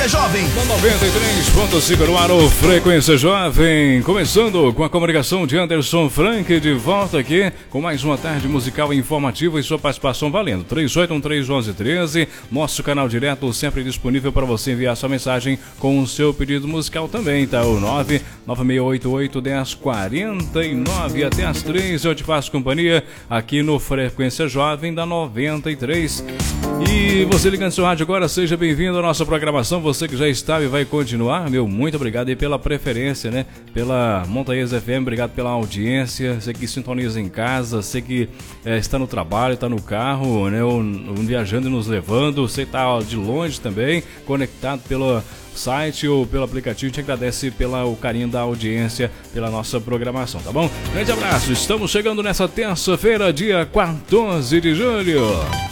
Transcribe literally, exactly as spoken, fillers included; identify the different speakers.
Speaker 1: Jovem.
Speaker 2: Na noventa e três ponto cinco no ar, o Frequência Jovem. Começando com a comunicação de Anderson Frank, de volta aqui com mais uma tarde musical informativa e sua participação valendo. três oito um três, um um um três. Nosso canal direto sempre disponível para você enviar sua mensagem com o seu pedido musical também, tá? O nove nove seis oito oito, um zero quatro nove. Até as três eu te faço companhia aqui no Frequência Jovem da noventa e três. E você ligando seu rádio agora, seja bem-vindo à nossa programação. Você que já estava e vai continuar, meu, muito obrigado aí pela preferência, né? Pela Montanhas F M, obrigado pela audiência. Você que sintoniza em casa, você que é, está no trabalho, está no carro, né? Ou, ou viajando e nos levando. Você está de longe também, conectado pelo site ou pelo aplicativo. A gente agradece pelo carinho da audiência, pela nossa programação, tá bom? Grande abraço, estamos chegando nessa terça-feira, dia quatorze de julho.